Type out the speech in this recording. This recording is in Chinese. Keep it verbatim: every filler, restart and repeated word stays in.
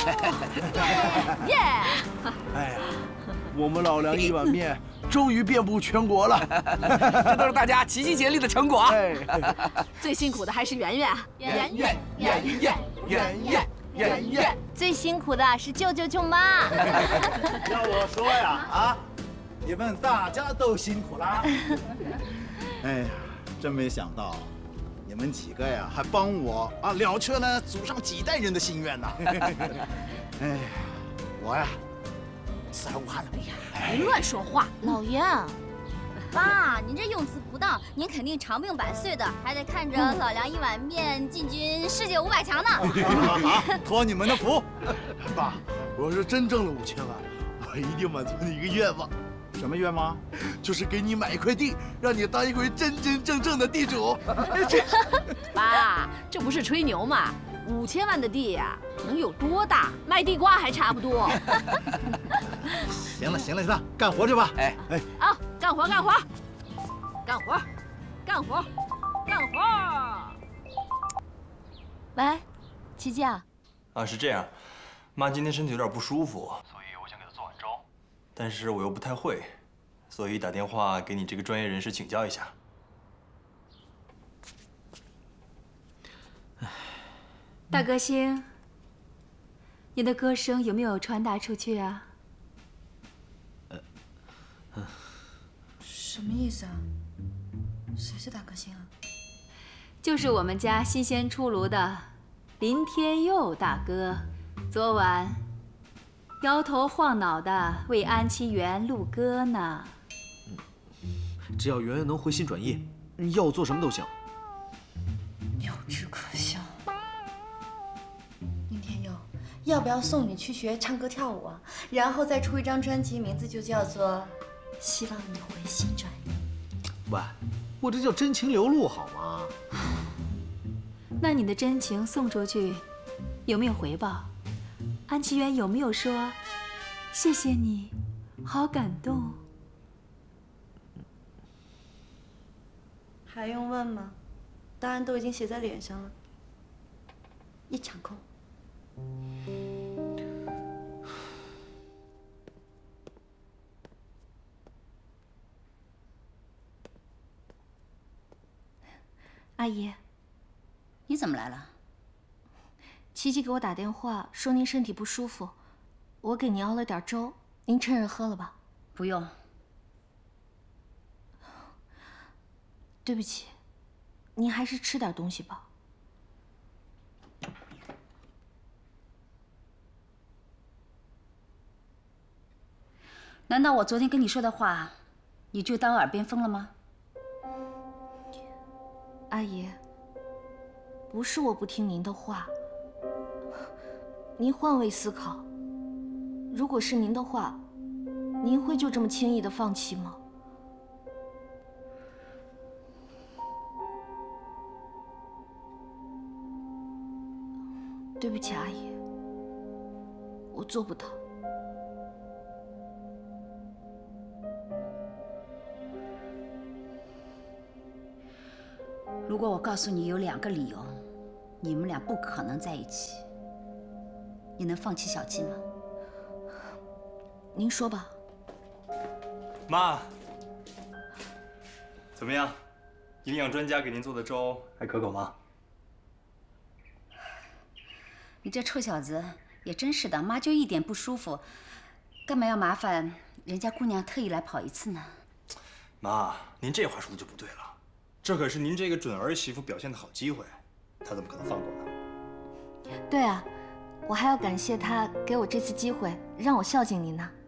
耶！ 哎呀，我们老梁一碗面终于遍布全国了， 这都是大家齐心协力的成果啊！ 最辛苦的还是圆圆， 圆圆圆圆圆圆圆圆， 最辛苦的是舅舅舅妈。 要我说呀，啊，你们大家都辛苦啦。哎呀，真没想到。 你们几个呀，还帮我啊了却了祖上几代人的心愿呐！哎，我呀，死而无憾了。 别乱说话， 老爷。爸，您这用词不当，您肯定长命百岁的，还得看着老梁一碗面进军世界五百强呢。 好，好，托你们的福。 爸，我要是真挣了五千万，我一定满足你一个愿望。 什么愿望？ 就是给你买一块地，让你当一回真真正正的地主。 爸，这不是吹牛吗？五千万的地呀，能有多大？卖地瓜还差不多。 行了，行了，行了，干活去吧。哎哎， 啊，干活，干活，干活，干活，干活。 喂，琪琪啊。 啊，是这样，妈今天身体有点不舒服，所以我想给她做碗粥。 但是我又不太会，所以打电话给你这个专业人士请教一下。 大歌星，你的歌声有没有传达出去啊？ 呃，嗯，什么意思啊？谁是大歌星啊？ 就是我们家新鲜出炉的林天佑大哥，昨晚。 摇头晃脑的为安七元录歌呢。 只要圆圆能回心转意，要我做什么都行。 幼稚可笑。林天佑，要不要送你去学唱歌跳舞啊？然后再出一张专辑，名字就叫做《希望你回心转意》。 喂，我这叫真情流露好吗？ 那你的真情送出去，有没有回报？ 安琪元有没有说谢谢你，好感动？ 还用问吗？答案都已经写在脸上了，一场空。 阿姨，你怎么来了？ 琪琪给我打电话说您身体不舒服，我给您熬了点粥，您趁热喝了吧。不用。对不起，您还是吃点东西吧。难道我昨天跟你说的话，你就当耳边风了吗？阿姨，不是我不听您的话。 您换位思考，如果是您的话，您会就这么轻易的放弃吗？对不起，阿姨，我做不到。 如果我告诉你有两个理由，你们俩不可能在一起。 你能放弃小七吗？ 您说吧。 妈，怎么样？营养专家给您做的粥还可口吗？ 你这臭小子也真是的，妈就一点不舒服，干嘛要麻烦人家姑娘特意来跑一次呢？ 妈，您这话说的就不对了，这可是您这个准儿媳妇表现的好机会，她怎么可能放过呢？ 对啊。 我还要感谢他给我这次机会，让我孝敬您呢。